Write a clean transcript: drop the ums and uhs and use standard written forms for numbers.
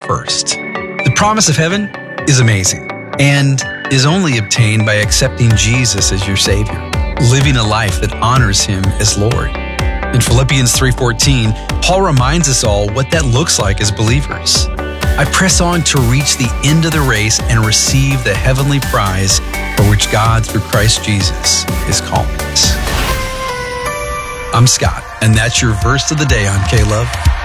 first. The promise of heaven is amazing and is only obtained by accepting Jesus as your Savior, living a life that honors Him as Lord. In Philippians 3:14, Paul reminds us all what that looks like as believers. I press on to reach the end of the race and receive the heavenly prize for which God, through Christ Jesus, is calling us. I'm Scott, and that's your verse of the day on K-Love.